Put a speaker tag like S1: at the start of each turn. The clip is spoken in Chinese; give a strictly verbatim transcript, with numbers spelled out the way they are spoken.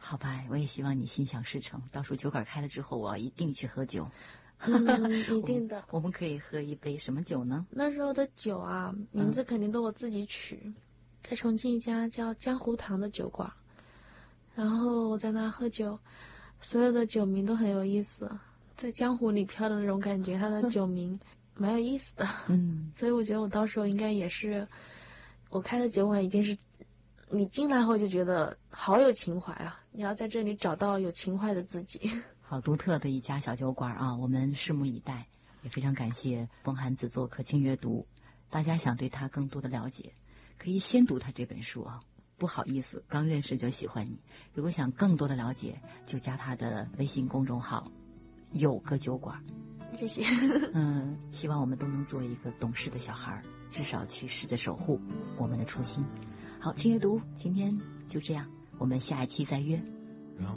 S1: 好吧，我也希望你心想事成，到时候酒馆开了之后，我一定去喝酒。
S2: 嗯，一定的。
S1: 我们可以喝一杯什么酒呢？
S2: 那时候的酒啊，名字肯定都我自己取，嗯、在重庆一家叫江湖堂的酒馆，然后我在那喝酒，所有的酒名都很有意思，在江湖里飘的那种感觉，它的酒名蛮有意思的。
S1: 嗯，
S2: 所以我觉得我到时候应该也是，我开的酒馆已经是，你进来后就觉得好有情怀啊！你要在这里找到有情怀的自己。
S1: 好独特的一家小酒馆啊，我们拭目以待。也非常感谢风寒子做可清阅读，大家想对他更多的了解，可以先读他这本书啊。不好意思，刚认识就喜欢你。如果想更多的了解，就加他的微信公众号“有个酒馆”。
S2: 谢谢。
S1: 嗯，希望我们都能做一个懂事的小孩，至少去试着守护我们的初心。好，轻阅读今天就这样，我们下一期再约。